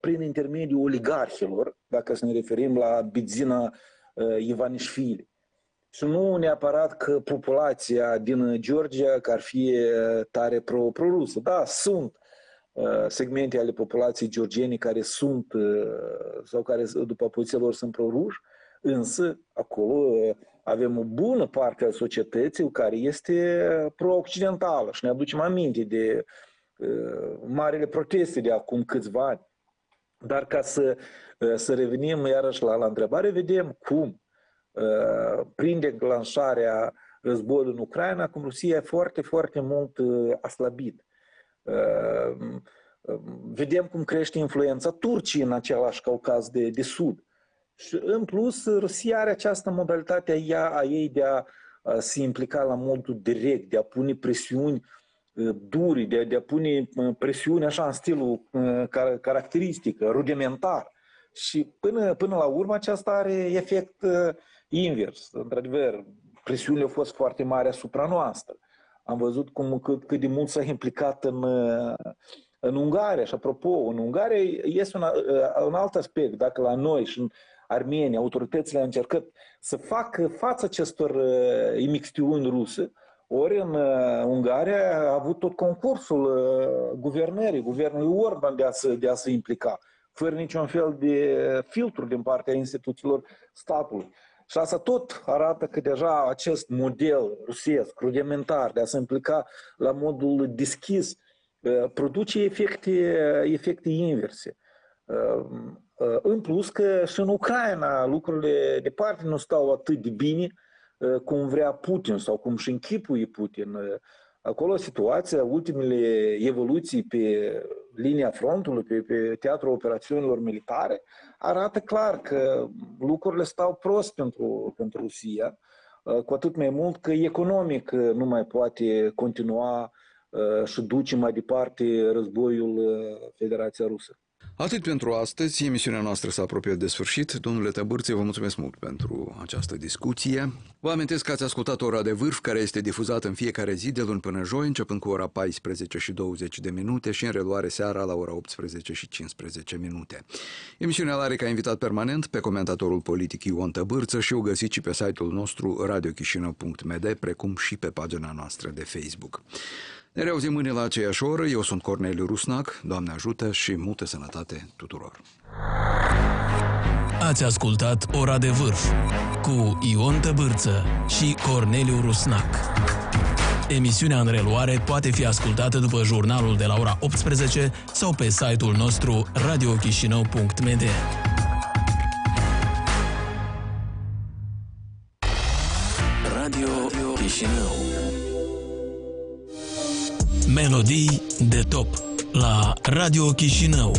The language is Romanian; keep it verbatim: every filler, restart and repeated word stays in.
prin intermediul oligarhilor, dacă să ne referim la Bidzina Ivanișvili. Și nu neapărat că populația din Georgia că ar fi tare pro, pro-rusă. Da, sunt segmente ale populației georgiene care sunt sau care după poziția lor sunt pro-ruși, însă acolo avem o bună parte a societății care este pro-occidentală și ne aducem aminte de uh, marile proteste de acum câțiva ani. Dar ca să, uh, să revenim iarăși la, la întrebare, vedem cum uh, prin declanșarea războiului în Ucraina, cum Rusia foarte, foarte mult uh, a slăbit. Uh, uh, vedem cum crește influența Turciei în același Caucaz de, de Sud. Și în plus, Rusia are această modalitate a, ea, a ei de a, a se implica la modul direct, de a pune presiuni duri, de a, de a pune presiuni așa în stilul car, caracteristic, rudimentar. Și până, până la urmă aceasta are efect invers. Într-adevăr, presiunile au fost foarte mari asupra noastră. Am văzut cum, cât, cât de mult s-a implicat în, în Ungaria. Și apropo, în Ungaria este un, un alt aspect. Dacă la noi și în Armenia, autoritățile au încercat să facă față acestor uh, imixtiuni ruse, ori în uh, Ungaria a avut tot concursul uh, guvernării, guvernului Orban de a, se, de a se implica, fără niciun fel de filtru din partea instituțiilor statului. Și asta tot arată că deja acest model rusesc, rudimentar, de a se implica la modul deschis, uh, produce efecte, efecte inverse. Uh, În plus că și în Ucraina lucrurile departe nu stau atât de bine cum vrea Putin sau cum și închipuie Putin. Acolo situația, ultimele evoluții pe linia frontului, pe, pe teatrul operațiunilor militare, arată clar că lucrurile stau prost pentru, pentru Rusia, cu atât mai mult că economic nu mai poate continua și duce mai departe războiul Federația Rusă. Atât pentru astăzi, emisiunea noastră s-a apropiat de sfârșit. Domnule Tăbârțe, vă mulțumesc mult pentru această discuție. Vă amintesc că ați ascultat Ora de Vârf, care este difuzată în fiecare zi de luni până joi, începând cu ora paisprezece și douăzeci de minute și în reluare seara la ora optsprezece și cincisprezece minute. Emisiunea are ca invitat permanent pe comentatorul politic Ion Tăbârță și o găsiți și pe site-ul nostru radio chișinău punct m d, precum și pe pagina noastră de Facebook. Ne reauzim mâine la aceeași oră. Eu sunt Corneliu Rusnac. Doamne ajută și multă sănătate tuturor! Ați ascultat Ora de Vârf cu Ion Tăbârță și Corneliu Rusnac. Emisiunea în reluare poate fi ascultată după jurnalul de la ora optsprezece sau pe site-ul nostru radio chișinău punct m d. Radio Chișinău. Melodii de top la Radio Chișinău.